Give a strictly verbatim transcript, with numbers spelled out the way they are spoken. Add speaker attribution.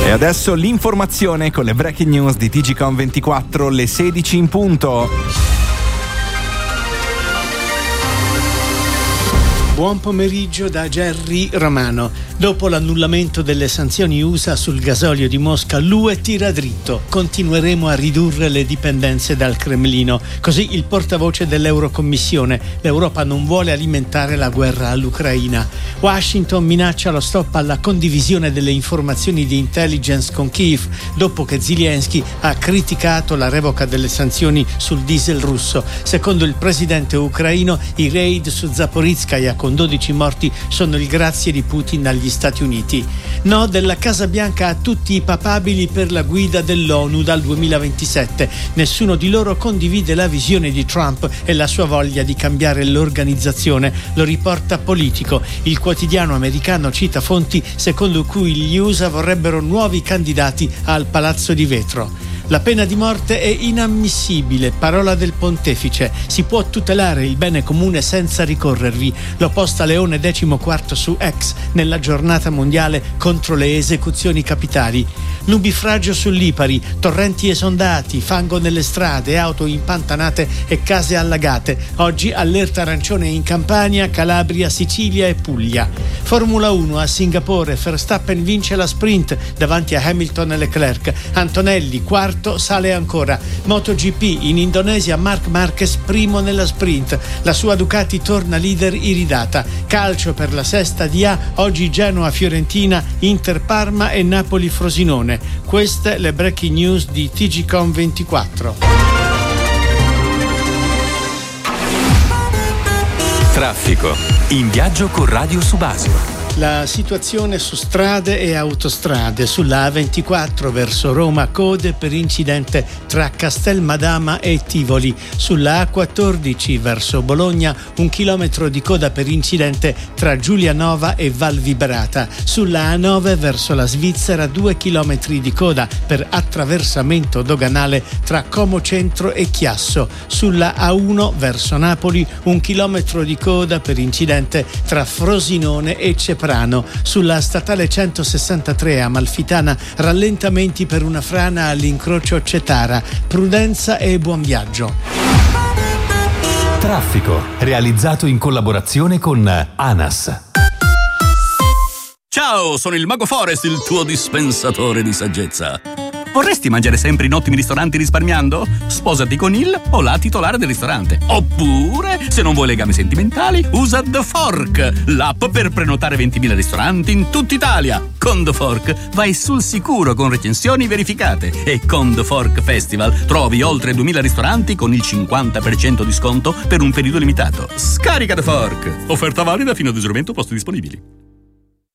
Speaker 1: E adesso l'informazione con le breaking news di T G Com ventiquattro, le sedici in punto.
Speaker 2: Buon pomeriggio da Gerry Romano. Dopo l'annullamento delle sanzioni U S A sul gasolio di Mosca, l'U E tira dritto. Continueremo a ridurre le dipendenze dal Cremlino. Così il portavoce dell'Eurocommissione. L'Europa non vuole alimentare la guerra all'Ucraina. Washington minaccia lo stop alla condivisione delle informazioni di intelligence con Kiev, dopo che Zelensky ha criticato la revoca delle sanzioni sul diesel russo. Secondo il presidente ucraino, i raid su Zaporizhzhia con dodici morti sono il grazie di Putin agli Stati Uniti. No della Casa Bianca a tutti i papabili per la guida dell'ONU dal duemilaventisette. Nessuno di loro condivide la visione di Trump e la sua voglia di cambiare l'organizzazione, lo riporta Politico. Il quotidiano americano cita fonti secondo cui gli U S A vorrebbero nuovi candidati al Palazzo di Vetro. La pena di morte è inammissibile, parola del pontefice. Si può tutelare il bene comune senza ricorrervi. Lo posta Leone quindici su X nella giornata mondiale contro le esecuzioni capitali. Nubifragio su Lipari, torrenti esondati, fango nelle strade, auto impantanate e case allagate. Oggi allerta arancione in Campania, Calabria, Sicilia e Puglia. Formula uno a Singapore, Verstappen vince la sprint davanti a Hamilton e Leclerc. Antonelli, quarto, sale ancora. MotoGP in Indonesia, Marc Marquez primo nella sprint. La sua Ducati torna leader iridata. Calcio per la sesta di A, oggi Genoa Fiorentina, Inter Parma e Napoli Frosinone. Queste le breaking news di T G Com ventiquattro.
Speaker 3: Traffico. In viaggio con Radio Subasio.
Speaker 2: La situazione su strade e autostrade. Sulla A ventiquattro verso Roma, code per incidente tra Castelmadama e Tivoli. Sulla A quattordici verso Bologna, un chilometro di coda per incidente tra Giulianova e Val Vibrata. Sulla A nove verso la Svizzera, due chilometri di coda per attraversamento doganale tra Como Centro e Chiasso. Sulla A uno verso Napoli, un chilometro di coda per incidente tra Frosinone e Ceprano. Sulla statale centosessantatré Amalfitana, rallentamenti per una frana all'incrocio Cetara. Prudenza e buon viaggio.
Speaker 3: Traffico, realizzato in collaborazione con ANAS.
Speaker 4: Ciao, sono il Mago Forest, il tuo dispensatore di saggezza. Vorresti mangiare sempre in ottimi ristoranti risparmiando? Sposati con il o la titolare del ristorante. Oppure, se non vuoi legami sentimentali, usa The Fork, l'app per prenotare ventimila ristoranti in tutta Italia. Con The Fork vai sul sicuro con recensioni verificate. E con The Fork Festival trovi oltre duemila ristoranti con il cinquanta per cento di sconto per un periodo limitato. Scarica The Fork! Offerta valida fino ad esaurimento posti disponibili.